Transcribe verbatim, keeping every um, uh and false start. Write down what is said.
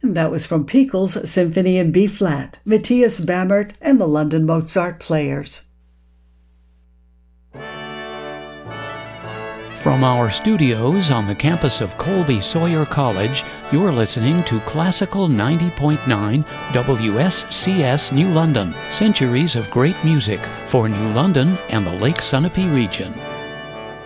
And that was from Peekel's Symphony in B-flat, Matthias Bammert and the London Mozart Players. From our studios on the campus of Colby Sawyer College, you're listening to Classical ninety point nine W S C S New London, centuries of great music for New London and the Lake Sunapee region.